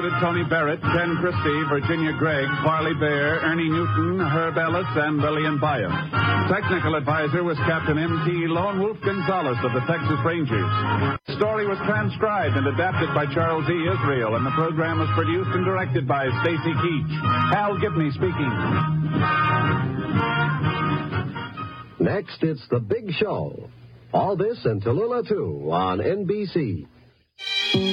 included Tony Barrett, Ken Christie, Virginia Gregg, Farley Bear, Ernie Newton, Herb Ellis, and Lillian Byam. Technical advisor was Captain M.T. Lone Wolf Gonzalez of the Texas Rangers. The story was transcribed and adapted by Charles E. Israel, and the program was produced and directed by Stacy Keach. Hal Gibney speaking. Next, it's The Big Show. All this and Tallulah 2 on NBC.